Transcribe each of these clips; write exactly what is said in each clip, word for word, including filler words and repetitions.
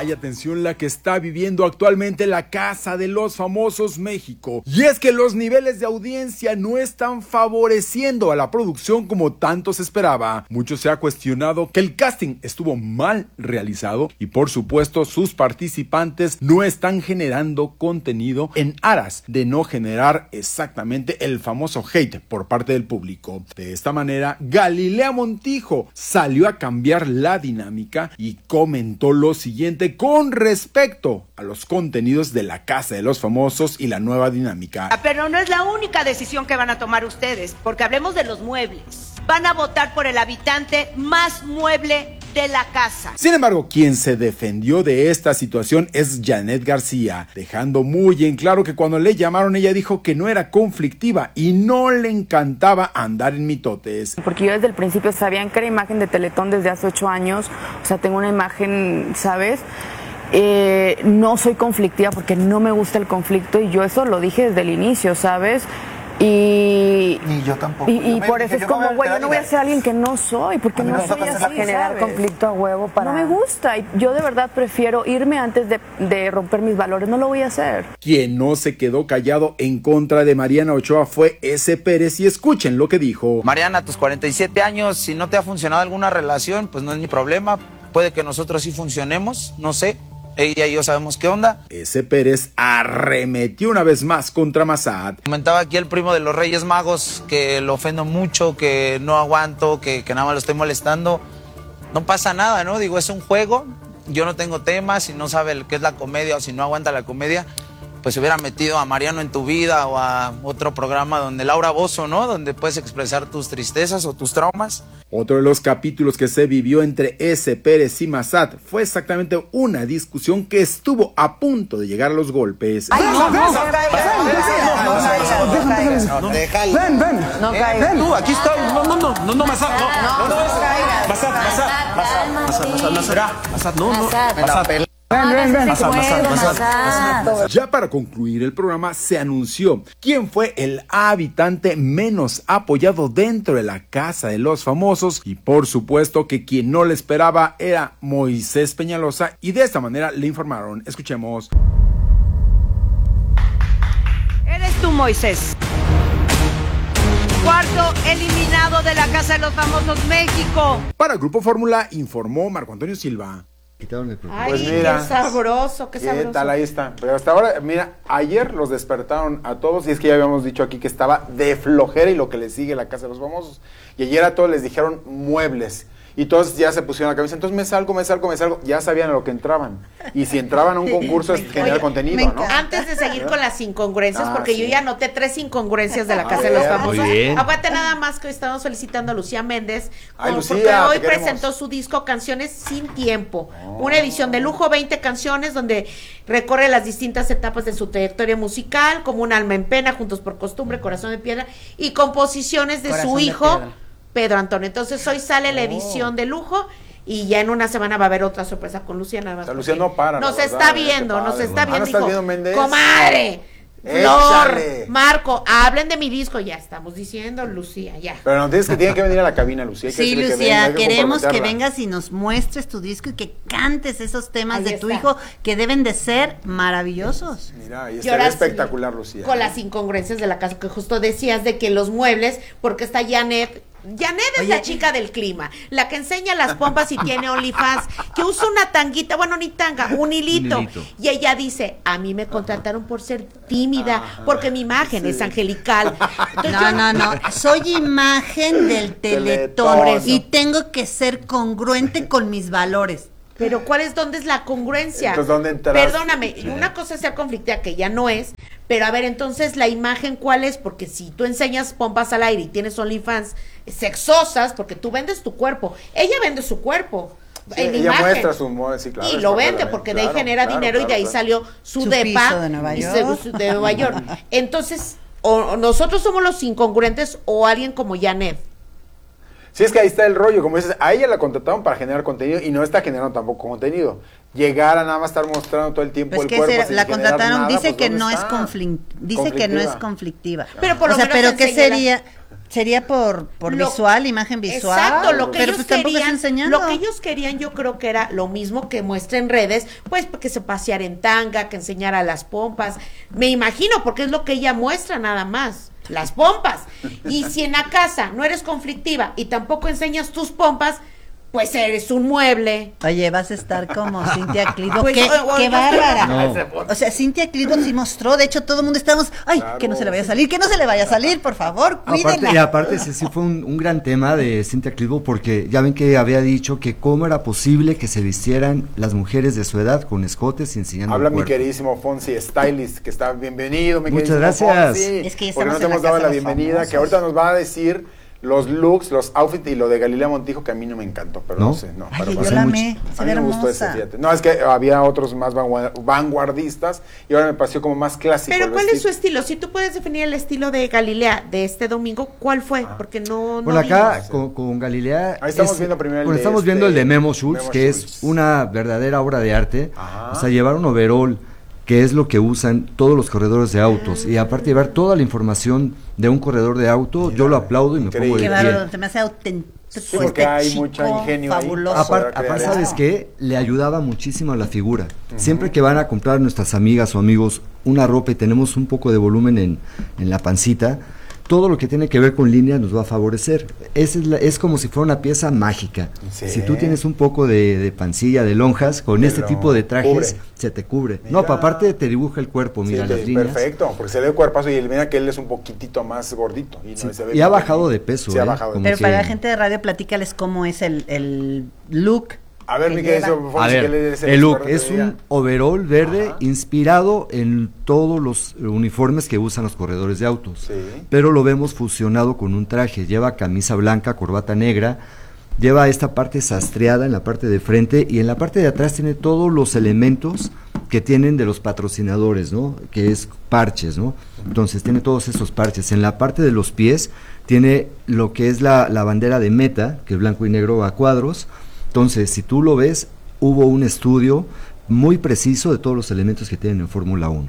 Vaya tensión la que está viviendo actualmente la Casa de los Famosos México. Y es que los niveles de audiencia no están favoreciendo a la producción como tanto se esperaba. Mucho se ha cuestionado que el casting estuvo mal realizado y por supuesto sus participantes no están generando contenido en aras de no generar exactamente el famoso hate por parte del público. De esta manera, Galilea Montijo salió a cambiar la dinámica y comentó lo siguiente con respecto a los contenidos de la Casa de los Famosos y la nueva dinámica. Pero no es la única decisión que van a tomar ustedes, porque hablemos de los muebles. Van a votar por el habitante más mueble de la casa. Sin embargo, quien se defendió de esta situación es Janet García, dejando muy en claro que cuando le llamaron ella dijo que no era conflictiva y no le encantaba andar en mitotes. Porque yo desde el principio sabían que era imagen de Teletón desde hace ocho años, o sea, tengo una imagen, ¿sabes? Eh, no soy conflictiva porque no me gusta el conflicto y yo eso lo dije desde el inicio, ¿sabes? Y, y yo tampoco. Y, y yo por me, eso es yo como, güey, yo no voy a ser alguien que no soy, porque no soy así, a generar ¿sabes? conflicto a huevo para... No me gusta, y yo de verdad prefiero irme antes de, de romper mis valores, no lo voy a hacer. Quien no se quedó callado en contra de Mariana Ochoa fue ese Pérez y escuchen lo que dijo. Mariana, a tus cuarenta y siete años, si no te ha funcionado alguna relación, pues no es mi problema, puede que nosotros sí funcionemos, no sé. Ella y yo sabemos qué onda. Ese Pérez arremetió una vez más contra Massad. Comentaba aquí el primo de los Reyes Magos que lo ofendo mucho, que no aguanto, que, que nada más lo estoy molestando. No pasa nada, ¿no? Digo, es un juego. Yo no tengo tema. Si no sabe qué es la comedia o si no aguanta la comedia, pues se hubiera metido a Mariano en tu vida o a otro programa donde Laura Bozzo, ¿no? Donde puedes expresar tus tristezas o tus traumas. Otro de los capítulos que se vivió entre ese Pérez y Massad fue exactamente una discusión que estuvo a punto de llegar a los golpes. ¡Ay, no, no! ¡No caigas! No, déjalo. ¡Ven, ven! ¡No caigas! Tú, aquí estoy. No, no, no, no, no, Massad, no. No, no caigas. Massad, Massad, Massad, Massad, Massad, Massad, no, no. Massad, Ven, ven, ven. Massad, Massad, Massad. Ya para concluir el programa se anunció quién fue el habitante menos apoyado dentro de la Casa de los Famosos y por supuesto que quien no le esperaba era Moisés Peñalosa y de esta manera le informaron. Escuchemos. Eres tú, Moisés. Cuarto eliminado de la Casa de los Famosos México. Para Grupo Fórmula informó Marco Antonio Silva. Ay, Pues mira, qué sabroso, qué sabroso. ¿Qué tal? Ahí está. Pero hasta ahora, mira, ayer los despertaron a todos y es que ya habíamos dicho aquí que estaba de flojera y lo que le sigue la Casa de los Famosos. Y ayer a todos les dijeron muebles. Y todos ya se pusieron la camisa. Entonces me salgo, me salgo, me salgo. Ya sabían a lo que entraban. Y si entraban a un concurso es generar Oye, contenido, ¿no? Antes de seguir con las incongruencias, Ah, porque sí. yo ya anoté tres incongruencias de la Casa A de los ver, Famosos. muy bien. Aguante nada más que hoy estamos solicitando a Lucía Méndez, Ay, con- Lucía, porque hoy te queremos. presentó su disco Canciones sin Tiempo. Una edición de lujo, veinte canciones, donde recorre las distintas etapas de su trayectoria musical, como Un alma en pena, Juntos por costumbre, Corazón de piedra, y composiciones de Corazón su de hijo, piedra. Pedro Antonio. Entonces hoy sale la edición de lujo. Y ya en una semana va a haber otra sorpresa con Lucía nada más. O sea, Lucía porque no para, Nos la verdad, está eh, viendo, qué nos padre. está Ah, viendo. ¿no estás dijo, viendo, Méndez? comadre, Flor, Échale. Marco, hablen de mi disco. Ya estamos diciendo, Lucía, ya. Pero no tienes que tiene que venir a la cabina, Lucía. Hay que Sí, decirle que Lucía, venga, hay que queremos que comprometerla. vengas y nos muestres tu disco y que cantes esos temas Ahí de tu está. hijo que deben de ser maravillosos. Mira, y Y ahora estaría sí, espectacular, Lucía. Con las incongruencias de la casa, que justo decías de que los muebles, porque está Janet. Janet es Oye, la chica del clima, la que enseña las pompas y tiene OnlyFans, que usa una tanguita, bueno, ni tanga, un hilito. Un hilito. Y ella dice, a mí me contrataron por ser tímida, porque mi imagen Sí. es angelical. Entonces, No, yo- no, no. Soy imagen del Teletón. Teletón y tengo que ser congruente con mis valores. Pero ¿cuál es, dónde es la congruencia? Entonces, ¿dónde entras? Perdóname, una cosa es ser conflictiva, que ya no es, pero a ver, entonces, ¿la imagen cuál es? Porque si tú enseñas pompas al aire y tienes OnlyFans sexosas, porque tú vendes tu cuerpo, ella vende su cuerpo. Sí, en ella imagen. muestra su moda, sí, claro. Y es lo parte de vende la- porque de ahí claro, genera claro, dinero y de claro, ahí claro. salió su, Su depa piso de Nueva y York. su- de Nueva York. Entonces, o, o nosotros somos los incongruentes o alguien como Janet. Sí, es que ahí está el rollo, como dices, a ella la contrataron para generar contenido y no está generando tampoco contenido. Llegar a nada más estar mostrando todo el tiempo Pues el que cuerpo será- sin la generar contrataron, nada, dice pues, que ¿dónde no es está? conflic- dice que no es Conflictiva. conflictiva. Pero por lo o sea, menos pero ¿qué enséñala. sería? Sería por, por Lo- visual, imagen visual. Exacto, lo que pero ellos pues tampoco está querían, enseñando. lo que ellos querían, yo creo que era lo mismo que muestra en redes, pues que se paseara en tanga, que enseñara las pompas. Me imagino, porque es lo que ella muestra nada más, las pompas. Y si en la casa no eres conflictiva y tampoco enseñas tus pompas, pues eres un mueble. Oye, vas a estar como Cintia Clitbo. Pues, qué, o- o- qué yo bárbara. estoy- O sea, Cintia Clitbo sí mostró, de hecho todo el mundo estábamos, ay, Claro. que no se le vaya a salir, que no se le vaya a salir, por favor, cuídenla. Aparte, y aparte ese sí fue un, un gran tema de Cintia Clitbo, porque ya ven que había dicho que cómo era posible que se vistieran las mujeres de su edad con escotes y enseñando Habla el mi cuerpo. queridísimo Fonsi Stylist, que está bienvenido, mi Muchas queridísimo gracias. Fonsi, Es que ya porque no estamos te en la hemos dado casa la de los bienvenida, famosos. que ahorita nos va a decir los looks, los outfits y lo de Galilea Montijo, que a mí no me encantó, pero no, ¿No? sé, no. Ay, pero yo bueno. la hay amé, A se mí ve me gustó ese, hermosa. fíjate. No, es que había otros más vanguar- vanguardistas y ahora me pareció como más clásico. Pero el ¿cuál es vestido. su estilo? Si tú puedes definir el estilo de Galilea de este domingo, ¿cuál fue? Porque no, no Bueno, acá vimos. con, con Galilea. Ahí estamos viendo primero el bueno, de estamos este- viendo el de Memo Schultz, Memo que Schultz. es una verdadera obra de arte. Ajá. O sea, llevar un overall, que es lo que usan todos los corredores de autos. Y aparte llevar toda la información de un corredor de auto, yo lo aplaudo y me increíble. pongo de Qué pie. bárbaro, se me hace auténtico. Sí, porque este hay chico mucho ingenio ahí. fabuloso. Aparte- Aparte, crear ¿sabes eso. qué? Le ayudaba muchísimo a la figura. Siempre que van a comprar nuestras amigas o amigos una ropa y tenemos un poco de volumen en, en la pancita, todo lo que tiene que ver con línea nos va a favorecer. Es, la- es como si fuera una pieza mágica. Sí. Si tú tienes un poco de, de pancilla, de lonjas, con Te este lo tipo de trajes, cubre. se te cubre. Mira. No, pa- aparte te dibuja el cuerpo, Sí, mira de- las líneas. perfecto, porque se le ve cuerpazo y él- mira que él es un poquitito más gordito. Y, no, Sí, se ve y ha bien bajado bonito. de peso, Sí, ha ¿eh? bajado de Como Pero que- para la gente de radio, platícales cómo es el, el look. A ver, que mi lleva. querido Fonsi, A que ver, él es el look experto es de día. un overall verde Ajá. inspirado en todos los uniformes que usan los corredores de autos, Sí. pero lo vemos fusionado con un traje. Lleva camisa blanca, corbata negra, lleva esta parte sastreada en la parte de frente y en la parte de atrás tiene todos los elementos que tienen de los patrocinadores, ¿no? Que es parches, ¿no? Entonces tiene todos esos parches. En la parte de los pies tiene lo que es la, la bandera de Meta, que es blanco y negro a cuadros. Entonces, si tú lo ves, hubo un estudio muy preciso de todos los elementos que tienen en Fórmula uno.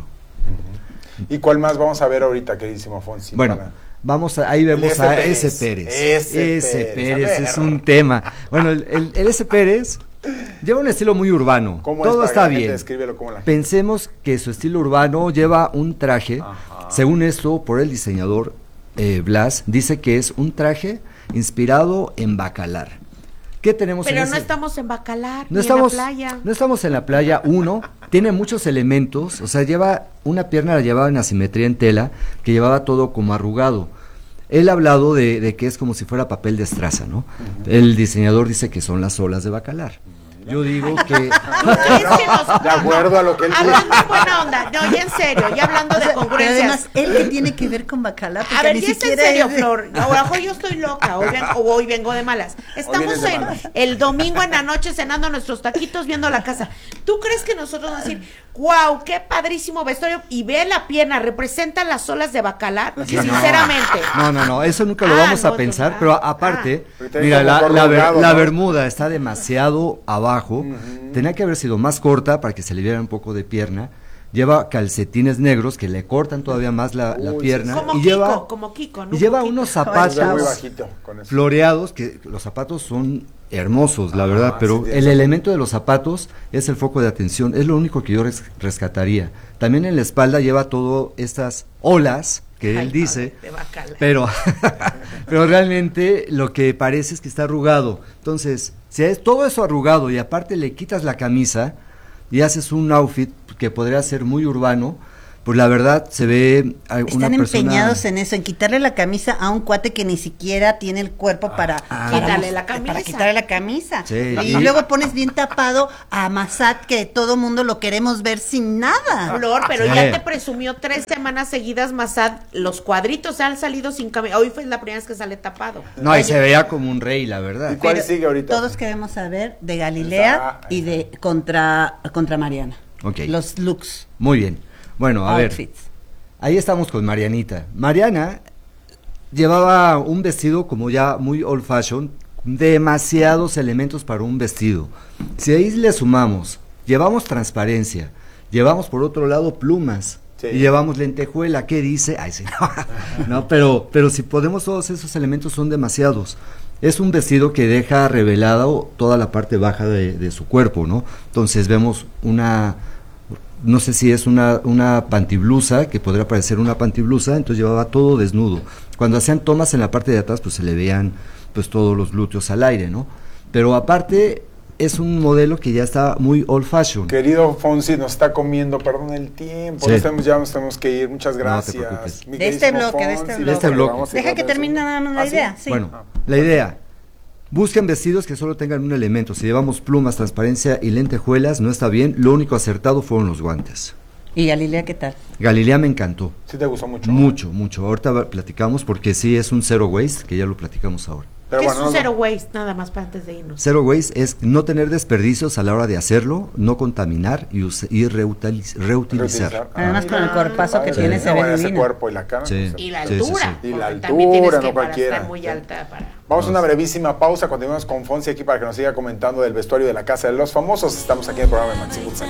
¿Y cuál más vamos a ver ahorita, queridísimo Fonsi? Bueno, Para- vamos a, ahí vemos S. a Pérez. S. Pérez. S. S. Pérez, Pérez a ver. es un tema. Bueno, el, el- el S. Pérez lleva un estilo muy urbano. ¿Cómo es Todo para está que la gente bien. descríbelo como la gente? Pensemos que su estilo urbano lleva un traje, Ajá. según esto, por el diseñador eh, Blas, dice que es un traje inspirado en Bacalar. ¿Qué tenemos Pero en no ese? estamos en Bacalar, No ni estamos, en la playa. no estamos en la playa, uno, tiene muchos elementos, o sea, lleva una pierna la llevaba en asimetría en tela, que llevaba todo como arrugado. Él ha hablado de, de que es como si fuera papel de estraza, ¿no? El diseñador dice que son las olas de Bacalar. Yo digo que... ¿Tú crees que nos- De acuerdo a lo que él Hablando en buena onda, no, ya en serio, ya hablando de Pero congruencias. además, ¿él qué tiene que ver con bacala? Porque A ver, ni ya es en siquiera serio, es de- Flor. A lo mejor yo estoy loca, hoy, ven- o hoy vengo de malas. Estamos vienes de en malas. el domingo en la noche cenando nuestros taquitos, viendo la casa. ¿Tú crees que nosotros vamos a decir, wow, qué padrísimo vestuario? Y ve la pierna, representa las olas de Bacalar, sinceramente. No, no, no, eso nunca lo Ah, vamos a no, pensar, ah, pero a- aparte, ah. Ahorita mira, como la, gorro la ver- holgado, la ¿no? bermuda está demasiado abajo, tenía que haber sido más corta para que se le viera un poco de pierna, lleva calcetines negros que le cortan todavía más la, la Uy, pierna, Como y Kiko, lleva, como Kiko, ¿no? y lleva Kiko. unos Se ve muy zapatos bajito con eso. floreados, que los zapatos son hermosos, la verdad, Ah, pero sí, tiene el razón. elemento de los zapatos es el foco de atención, es lo único que yo res- rescataría. También en la espalda lleva todo estas olas que Ay, él dice, de Bacalar. pero, pero realmente lo que parece es que está arrugado. Entonces, si es todo eso arrugado y aparte le quitas la camisa y haces un outfit que podría ser muy urbano, pues la verdad se ve a una Están persona... empeñados en eso, en quitarle la camisa a un cuate que ni siquiera tiene el cuerpo para, Ah. para- Quitarle la camisa. para quitarle la camisa. Sí, y y- luego pones bien tapado a Massad, que todo mundo lo queremos ver sin nada. Flor, pero Sí. ya te presumió tres semanas seguidas Massad, los cuadritos han salido sin camisa. Hoy fue la primera vez que sale tapado. No, y se veía como un rey, la verdad. ¿Y cuál Pero sigue ahorita? Todos queremos saber de Galilea Está- y de contra, contra Mariana. Ok. Los looks, Muy bien. Bueno, a ver. outfits. Ahí estamos con Marianita. Mariana llevaba un vestido como ya muy old fashion, demasiados elementos para un vestido. Si ahí le sumamos, llevamos transparencia, llevamos por otro lado plumas, Sí. Y llevamos lentejuela, ¿qué dice? Ay, sí, no, no, pero, pero si podemos, todos esos elementos son demasiados. Es un vestido que deja revelado toda la parte baja de, de su cuerpo, ¿no? Entonces vemos una, no sé si es una, una pantiblusa, que podría parecer una pantiblusa, entonces llevaba todo desnudo. Cuando hacían tomas en la parte de atrás, pues se le veían pues todos los glúteos al aire, ¿no? Pero aparte es un modelo que ya está muy old fashion. Querido Fonsi, nos está comiendo, perdón el tiempo, Sí. nos tenemos, ya nos tenemos que ir, muchas No te gracias. preocupes. Mi De este queridísimo bloque, de este Fonsi, bloque. De este bloque. Vamos a Deja ir que otra vez. termine nada más la ¿Ah, sí? idea. Sí. Bueno, la idea, busquen vestidos que solo tengan un elemento. Si llevamos plumas, transparencia y lentejuelas, no está bien. Lo único acertado fueron los guantes. ¿Y Galilea qué tal? Galilea me encantó. ¿Sí te gustó mucho? Mucho, mucho. Ahorita va- platicamos porque sí es un zero waste, que ya lo platicamos ahora. Pero ¿Qué bueno, es un no- zero waste? Nada más para antes de irnos. Zero waste es no tener desperdicios a la hora de hacerlo, no contaminar y, us- y reutiliz- reutilizar. reutilizar. Además Ah, con el cuerpazo que padre. tiene No, se ve bueno, ese divino. cuerpo y la cara. Sí. Y la Sí, sí, altura. sí. Y la porque también tienes altura, que no para cualquiera. estar muy Sí. alta para... Vamos a una brevísima pausa, continuamos con Fonsi aquí para que nos siga comentando del vestuario de la Casa de los Famosos. Estamos aquí en el programa de Maxi Goods.